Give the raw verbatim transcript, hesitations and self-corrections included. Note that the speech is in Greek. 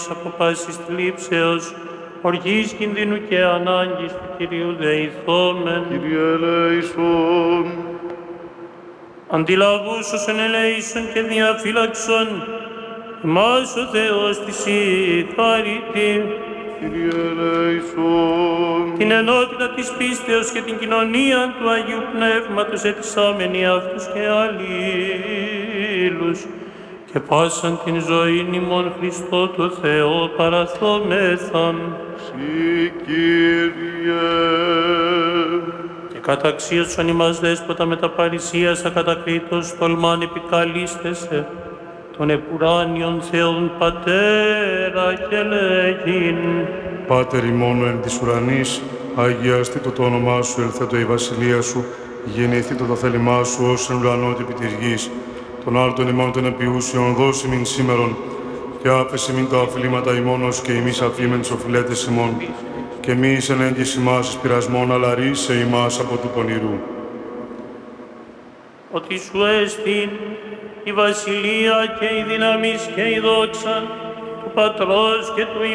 από πάσης θλίψεως, οργής κινδύνου και ανάγκης του Κυρίου δεηθόμεν. Κύριε ελέησον. Αντιλαβούς όσων ελέησον και διαφύλαξον, ημάς ο Θεός της συγχαρητή. Κύριε ελέησον. Την ενότητα της πίστεως και την κοινωνία του Αγίου Πνεύματος ετισάμενοι αυτούς και αλλήλους, και πάσαν την ζωήν ημών Χριστό το Θεό παραθόμεθα. Συ, Κύριε. Και καταξίωσον ημάς δέσποτα με τα παρησίας ακατακρίτως τολμάν επικαλίστεσαι, των επουράνιων Θεών Πατέρα και λέγειν. Πάτερ ημών εν της ουρανής, αγιαστήτω το όνομά σου, ελθέτω η βασιλεία σου, γεννηθήτω το θέλημά σου ως εν ουρανό επί της γης. Των άρτων ημών των επιούσιων δώσει μην σήμερον, και άφεση μην τα οφειλήματα ημώνος και ημείς αφήμεν τις οφειλέτες ημών. Και μη εις εν έγκυς ημάς εις πειρασμόν, αλλά ρίσε ημάς από του πονηρού. Ότι σου έστειν η βασιλεία και η δύναμις και η δόξα του Πατρός και του